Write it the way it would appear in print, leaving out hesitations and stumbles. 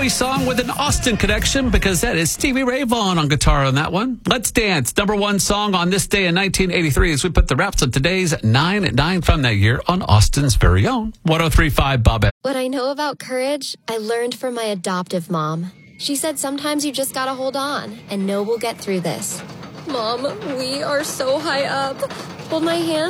country song with an Austin connection because that is Stevie Ray Vaughan on guitar on that one. Let's Dance, number one song on this day in 1983 as we put the wraps on today's 9 at 9 from that year on Austin's very own 103.5 Bob. What I know about courage, I learned from my adoptive mom. She said sometimes you just gotta hold on and know we'll get through this. Mom, we are so high up. Hold my hand.